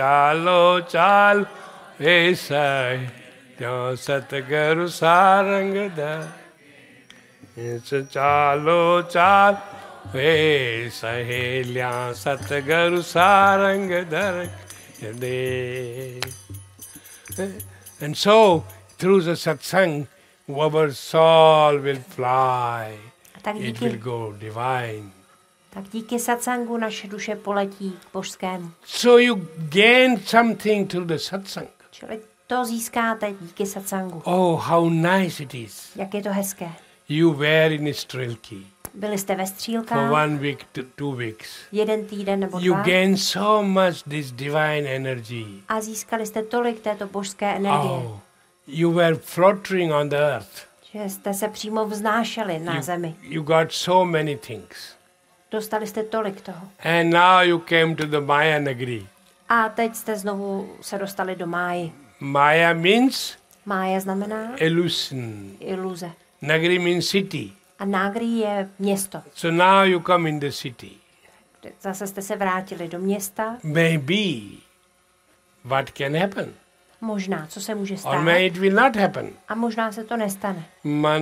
Chalo chal vesai jo Satguru sarang dar. Chalo chal vesai lya Satguru sarang dar. And so through the satsang, our soul will fly. It will go divine. Tak díky satsangu naše duše poletí k božskému. So you gain something through the satsang. Čili to získáte díky satsangu. Oh, how nice it is. Jak je to hezké. You were in Strilki. Byli jste ve For Střílkách 1 week to 2 weeks. 1 týden nebo 2. You gain so much this divine energy. A získali jste tolik této božské energie. Oh, you were floating on the earth. Že jste se přímo vznášeli na zemi. You got so many things. Dostali jste tolik toho. And now you came to the Maya Nagari. A teď jste znovu se dostali do Máji. Maya means Mája znamená illusion. iluze. Nagari means city. A Nagari je město. So now you come in the city. Zase jste se vrátili do města. Maybe what can happen? Možná, co se může Or stát. may it will not happen. A možná se to nestane.